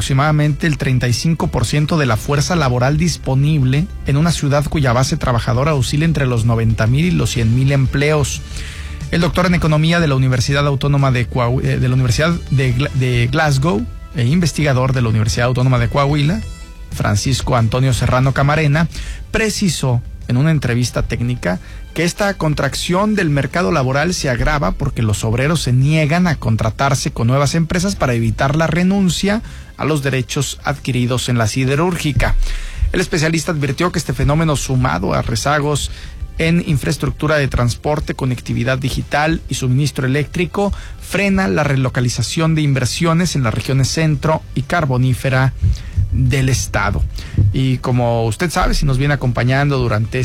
aproximadamente el 35% de la fuerza laboral disponible en una ciudad cuya base trabajadora oscila entre los 90,000 y los 100,000 empleos. El doctor en economía de la Universidad Autónoma de Glasgow e investigador de la Universidad Autónoma de Coahuila, Francisco Antonio Serrano Camarena, precisó en una entrevista técnica que esta contracción del mercado laboral se agrava porque los obreros se niegan a contratarse con nuevas empresas para evitar la renuncia a los derechos adquiridos en la siderúrgica. El especialista advirtió que este fenómeno, sumado a rezagos en infraestructura de transporte, conectividad digital y suministro eléctrico, frena la relocalización de inversiones en las regiones centro y carbonífera del estado. Y como usted sabe, si nos viene acompañando durante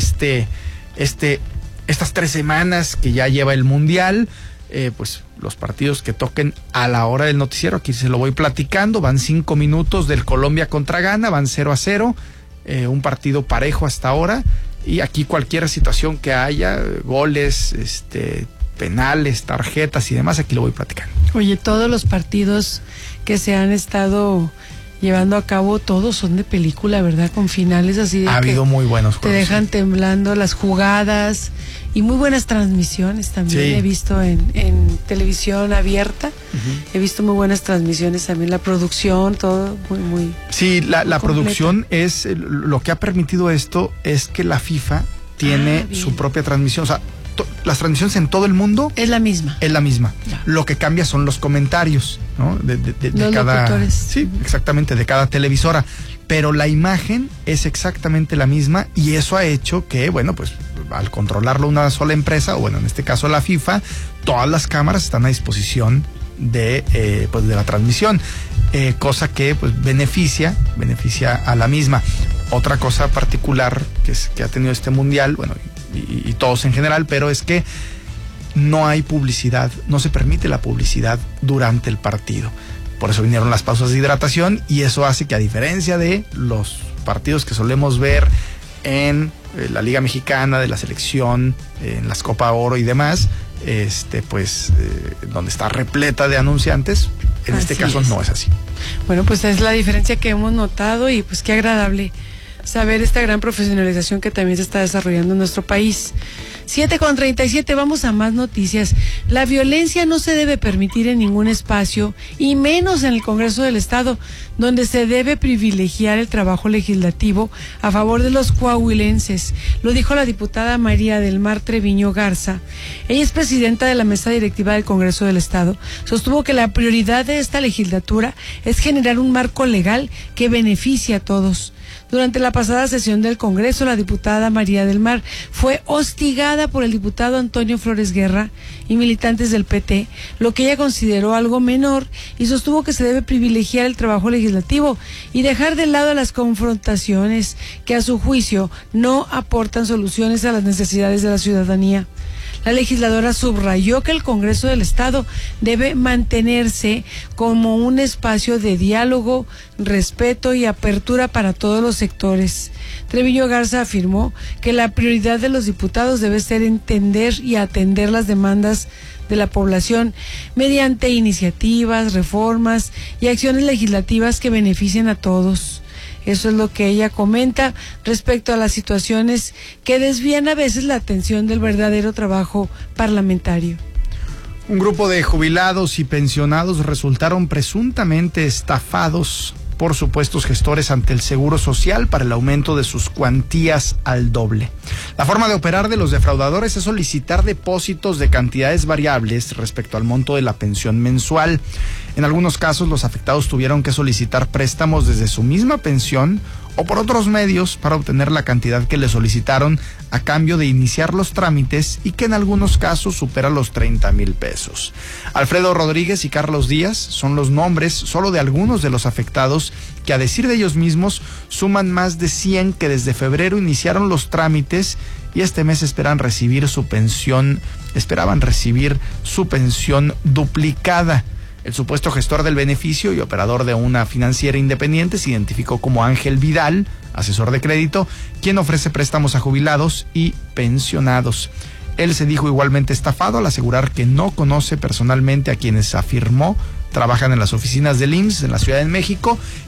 estas 3 semanas que ya lleva el Mundial, pues los partidos que toquen a la hora del noticiero, aquí se lo voy platicando, van 5 minutos del Colombia contra Ghana, van 0-0, un partido parejo hasta ahora, y aquí cualquier situación que haya, goles, penales, tarjetas y demás, aquí lo voy platicando. Oye, todos los partidos que se han estado llevando a cabo, todos son de película, ¿verdad? Con finales así de ha habido muy buenos juegos. Te dejan temblando las jugadas y muy buenas transmisiones también. Sí. He visto en televisión abierta, he visto muy buenas transmisiones también, la producción, todo muy sí, la producción es, lo que ha permitido esto es que la FIFA tiene su propia transmisión, o sea, las transmisiones en todo el mundo es la misma. Ya. Lo que cambia son los comentarios, ¿no? De los cada locutores. Sí, exactamente, de cada televisora, pero la imagen es exactamente la misma y eso ha hecho que, bueno, pues al controlarlo una sola empresa, o bueno, en este caso la FIFA, todas las cámaras están a disposición de la transmisión, cosa que pues beneficia a la misma. Otra cosa particular que ha tenido este mundial, bueno, y todos en general, pero es que no hay publicidad, no se permite la publicidad durante el partido. Por eso vinieron las pausas de hidratación y eso hace que, a diferencia de los partidos que solemos ver en la Liga Mexicana, de la selección, en las Copa Oro y demás, donde está repleta de anunciantes, en este caso no es así. Bueno, pues es la diferencia que hemos notado y pues qué agradable saber esta gran profesionalización que también se está desarrollando en nuestro país. 7:37, vamos a más noticias. La violencia no se debe permitir en ningún espacio, y menos en el Congreso del Estado, donde se debe privilegiar el trabajo legislativo a favor de los coahuilenses. Lo dijo la diputada María del Mar Treviño Garza. Ella es presidenta de la mesa directiva del Congreso del Estado. Sostuvo que la prioridad de esta legislatura es generar un marco legal que beneficie a todos. Durante la pasada sesión del Congreso, la diputada María del Mar fue hostigada por el diputado Antonio Flores Guerra y militantes del PT, lo que ella consideró algo menor, y sostuvo que se debe privilegiar el trabajo legislativo y dejar de lado las confrontaciones que, a su juicio, no aportan soluciones a las necesidades de la ciudadanía. La legisladora subrayó que el Congreso del Estado debe mantenerse como un espacio de diálogo, respeto y apertura para todos los sectores. Treviño Garza afirmó que la prioridad de los diputados debe ser entender y atender las demandas de la población mediante iniciativas, reformas y acciones legislativas que beneficien a todos. Eso es lo que ella comenta respecto a las situaciones que desvían a veces la atención del verdadero trabajo parlamentario. Un grupo de jubilados y pensionados resultaron presuntamente estafados por supuestos gestores ante el Seguro Social para el aumento de sus cuantías al doble. La forma de operar de los defraudadores es solicitar depósitos de cantidades variables respecto al monto de la pensión mensual. En algunos casos, los afectados tuvieron que solicitar préstamos desde su misma pensión o por otros medios para obtener la cantidad que le solicitaron a cambio de iniciar los trámites, y que en algunos casos supera los 30,000 pesos. Alfredo Rodríguez y Carlos Díaz son los nombres solo de algunos de los afectados que, a decir de ellos mismos, suman más de 100 que desde febrero iniciaron los trámites y este mes esperaban recibir su pensión duplicada. El supuesto gestor del beneficio y operador de una financiera independiente se identificó como Ángel Vidal, asesor de crédito, quien ofrece préstamos a jubilados y pensionados. Él se dijo igualmente estafado al asegurar que no conoce personalmente a quienes afirmó trabajan en las oficinas del IMSS en la Ciudad de México